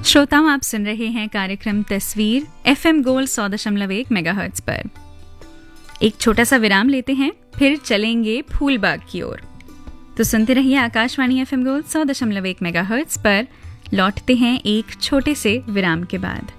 श्रोताओं, आप सुन रहे हैं कार्यक्रम तस्वीर FM गोल्ड 100.1 मेगाहर्ट्ज पर। एक छोटा सा विराम लेते हैं, फिर चलेंगे फूलबाग की ओर। तो सुनते रहिए आकाशवाणी FM गोल्ड 100.1 मेगाहर्ट्ज पर। लौटते हैं एक छोटे से विराम के बाद।